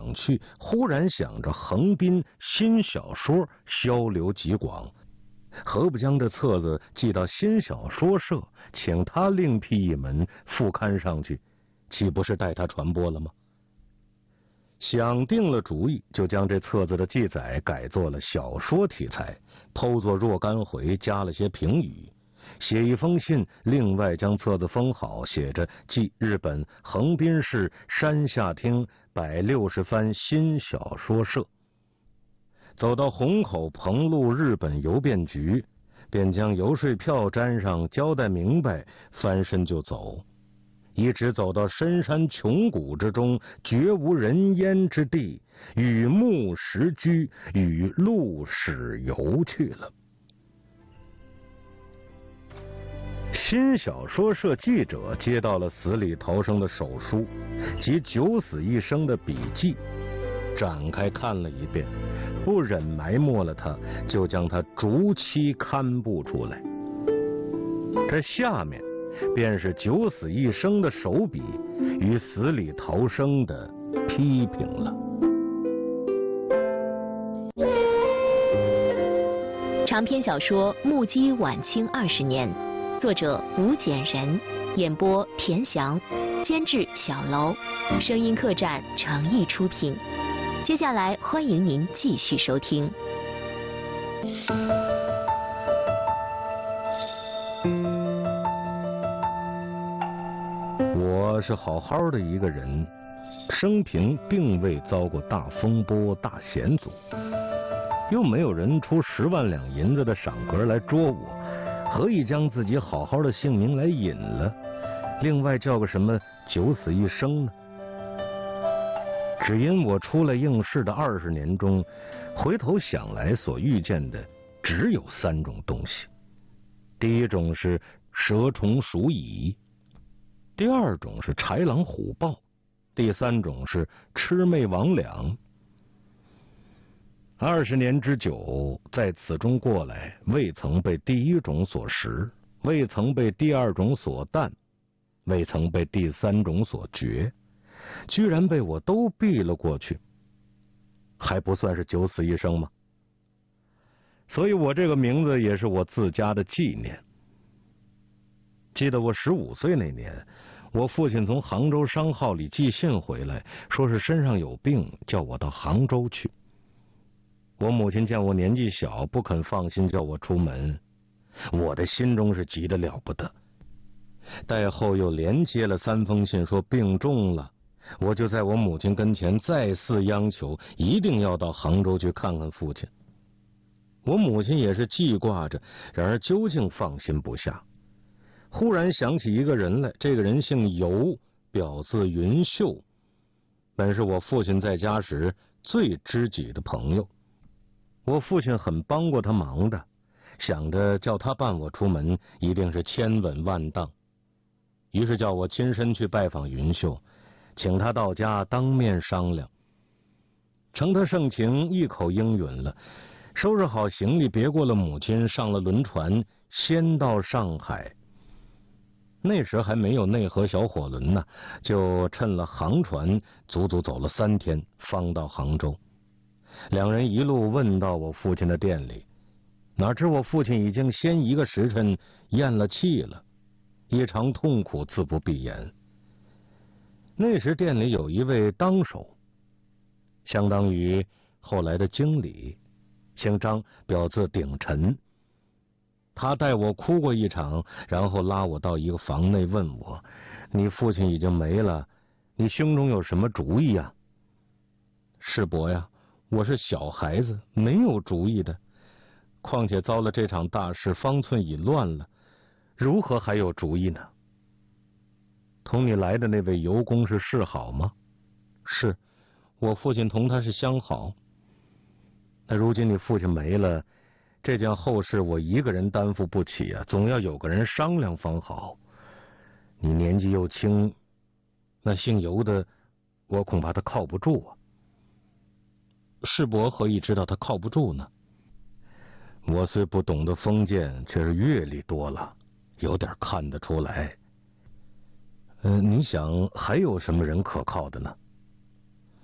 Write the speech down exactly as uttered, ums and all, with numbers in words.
想去，忽然想着横滨新小说销流极广，何不将这册子寄到新小说社，请他另辟一门副刊上去，岂不是代他传播了吗？想定了主意，就将这册子的记载改做了小说题材，剖作若干回，加了些评语，写一封信，另外将册子封好，写着寄日本横滨市山下町百六十番新小说社。走到虹口彭路日本邮便局，便将邮税票粘上，交代明白，翻身就走，一直走到深山穷谷之中，绝无人烟之地，与木石居，与路驶游去了。新小说社记者接到了死里逃生的手书及九死一生的笔记，展开看了一遍，不忍埋没了他，就将他逐期刊布出来。这下面便是九死一生的手笔与死里逃生的批评了。 长篇小说《目击晚清二十年》，作者吴简人，演播田翔，监制小楼，声音客栈诚意出品。接下来欢迎您继续收听。 我是好好的一个人，生平并未遭过大风波大险阻，又没有人出十万两银子的赏格来捉我，何以将自己好好的姓名来引了，另外叫个什么九死一生呢？只因我出来应试的二十年中，回头想来所遇见的只有三种东西。第一种是蛇虫鼠蚁，第二种是豺狼虎豹，第三种是魑魅魍魉。二十年之久，在此中过来，未曾被第一种所食，未曾被第二种所啖，未曾被第三种所绝，居然被我都避了过去，还不算是九死一生吗？所以我这个名字也是我自家的纪念。记得我十五岁那年，我父亲从杭州商号里寄信回来，说是身上有病，叫我到杭州去。我母亲见我年纪小，不肯放心叫我出门，我的心中是急得了不得。待后又连接了三封信，说病重了，我就在我母亲跟前再次央求，一定要到杭州去看看父亲。我母亲也是记挂着，然而究竟放心不下。忽然想起一个人来，这个人姓尤，表字云秀，本是我父亲在家时最知己的朋友。我父亲很帮过他忙的，想着叫他伴我出门，一定是千稳万当。于是叫我亲身去拜访云秀，请他到家当面商量。承他盛情，一口应允了，收拾好行李，别过了母亲，上了轮船，先到上海。那时还没有内河小火轮呢，就趁了航船，足足走了三天，方到杭州。两人一路问到我父亲的店里，哪知我父亲已经先一个时辰咽了气了，一场痛苦自不必言。那时店里有一位当手，相当于后来的经理，姓张，表字鼎臣。他带我哭过一场，然后拉我到一个房内问我，你父亲已经没了，你胸中有什么主意呀？世伯呀，我是小孩子，没有主意的，况且遭了这场大事，方寸已乱了，如何还有主意呢？同你来的那位尤公是示好吗？是，我父亲同他是相好。那如今你父亲没了，这件后事我一个人担负不起啊，总要有个人商量方好。你年纪又轻，那姓尤的，我恐怕他靠不住啊。世伯何以知道他靠不住呢？我虽不懂得封建，却是阅历多了，有点看得出来。嗯、呃，你想还有什么人可靠的呢？